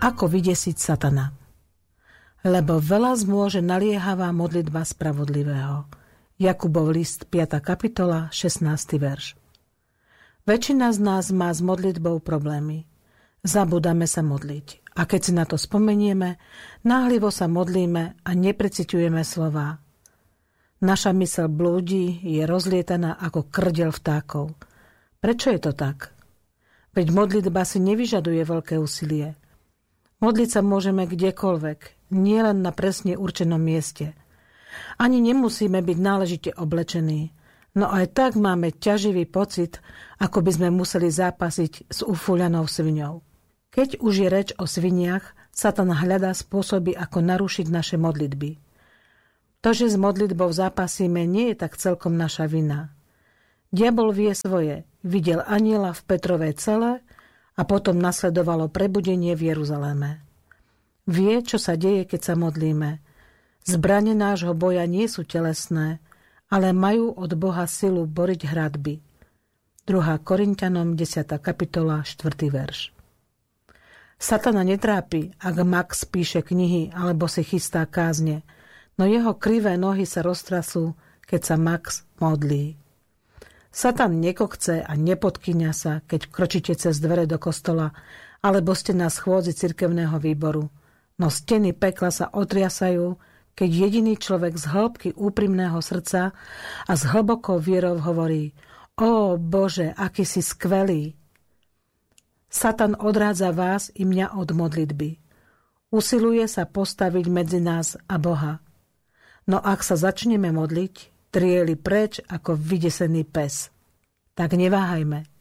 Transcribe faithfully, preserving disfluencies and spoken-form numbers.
Ako vydesiť satana? Lebo veľa zmôže naliehavá modlitba spravodlivého. Jakubov list, piata kapitola, šestnásty verš. Väčšina z nás má s modlitbou problémy. Zabúdame sa modliť. A keď si na to spomenieme, náhlivo sa modlíme a nepreciťujeme slová. Naša myseľ blúdi, je rozlietaná ako krdeľ vtákov. Prečo je to tak? Veď modlitba si nevyžaduje veľké úsilie. Modliť sa môžeme kdekoľvek, nielen na presne určenom mieste. Ani nemusíme byť náležite oblečení, no aj tak máme ťaživý pocit, ako by sme museli zápasiť s ufúľanou sviňou. Keď už je reč o sviniach, Satan hľadá spôsoby, ako narušiť naše modlitby. To, že s modlitbou zápasíme, nie je tak celkom naša vina. Diabol vie svoje, videl anjela v Petrovej cele a potom nasledovalo prebudenie v Jeruzaléme. Vie, čo sa deje, keď sa modlíme. Zbrane nášho boja nie sú telesné, ale majú od Boha silu boriť hradby. druhá Korinťanom, desiata kapitola, štvrtý verš. Satana netrápi, ak Max píše knihy alebo si chystá kázne, no jeho krivé nohy sa roztrasú, keď sa Max modlí. Satan nekokce a nepodkyňa sa, keď kročíte cez dvere do kostola alebo ste na schôdzi cirkevného výboru, no steny pekla sa otriasajú, keď jediný človek z hĺbky úprimného srdca a s hlbokou vierou hovorí: Ó Bože, aký si skvelý! Satan odrádza vás i mňa od modlitby. Usiluje sa postaviť medzi nás a Boha. No ak sa začneme modliť, trieli preč ako vydesený pes. Tak neváhajme.